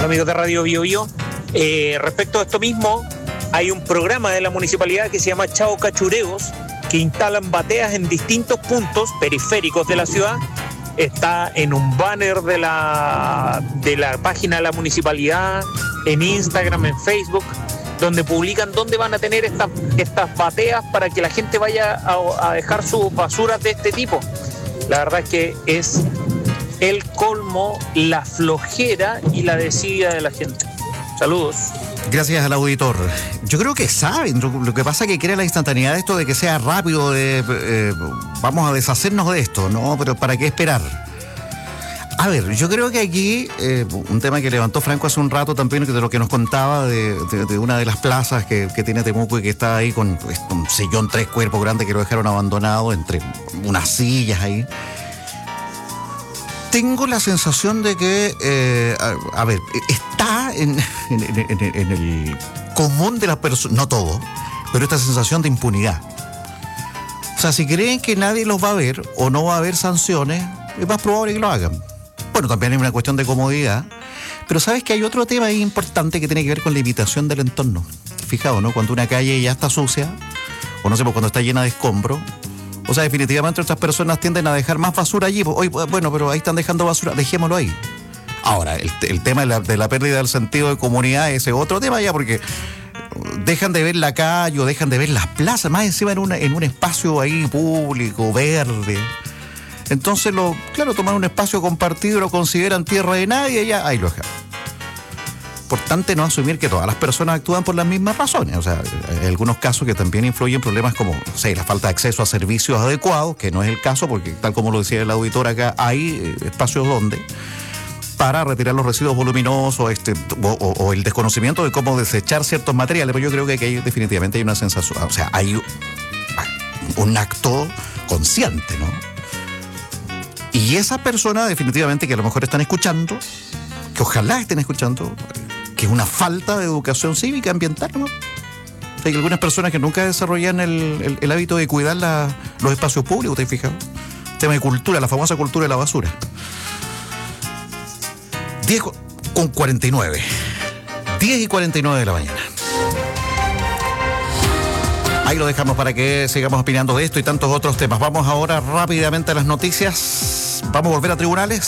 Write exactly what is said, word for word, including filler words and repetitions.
amigos de Radio Bio Bio. Eh, respecto a esto mismo, hay un programa de la municipalidad que se llama Chao Cachureos, que instalan bateas en distintos puntos periféricos de la ciudad. Está en un banner de la, de la página de la municipalidad, en Instagram, en Facebook, donde publican dónde van a tener estas, estas bateas para que la gente vaya a, a dejar sus basuras de este tipo. La verdad es que es el colmo, la flojera y la desidia de la gente. Saludos. Gracias al auditor. Yo creo que saben, lo que pasa es que quiere la instantaneidad de esto de que sea rápido, de eh, vamos a deshacernos de esto, ¿no? Pero ¿para qué esperar? A ver, yo creo que aquí, eh, un tema que levantó Franco hace un rato también, de lo que nos contaba de, de, de una de las plazas que, que tiene Temuco y que está ahí con pues, un sillón tres cuerpos grande que lo dejaron abandonado entre unas sillas ahí. Tengo la sensación de que, eh, a, a ver, está en, en, en, en el común de las personas, no todo, pero esta sensación de impunidad. O sea, si creen que nadie los va a ver o no va a haber sanciones, es más probable que lo hagan. Bueno, también hay una cuestión de comodidad, pero sabes que hay otro tema ahí importante que tiene que ver con la evitación del entorno. Fijado, ¿no? Cuando una calle ya está sucia, o no sé, pues cuando está llena de escombros, o sea, definitivamente estas personas tienden a dejar más basura allí. Hoy, bueno, pero ahí están dejando basura, dejémoslo ahí. Ahora, el, el tema de la, de la pérdida del sentido de comunidad es otro tema ya, porque dejan de ver la calle o dejan de ver las plazas, más encima en, una, en un espacio ahí público, verde. Entonces, lo, claro, tomar un espacio compartido lo consideran tierra de nadie y ya ahí lo dejan. Importante no asumir que todas las personas actúan por las mismas razones. O sea, hay algunos casos que también influyen problemas como, no sé, la falta de acceso a servicios adecuados, que no es el caso, porque tal como lo decía el auditor acá, hay espacios donde para retirar los residuos voluminosos este, o, o, o el desconocimiento de cómo desechar ciertos materiales, pero yo creo que aquí definitivamente hay una sensación, o sea, hay un acto consciente, ¿no? Y esa persona definitivamente que a lo mejor están escuchando, que ojalá estén escuchando, que es una falta de educación cívica ambiental, ¿no? Hay algunas personas que nunca desarrollan el, el, el hábito de cuidar la, los espacios públicos, ¿te has fijado? Tema de cultura, la famosa cultura de la basura. diez con cuarenta y nueve. diez y cuarenta y nueve de la mañana. Ahí lo dejamos para que sigamos opinando de esto y tantos otros temas. Vamos ahora rápidamente a las noticias. Vamos a volver a tribunales.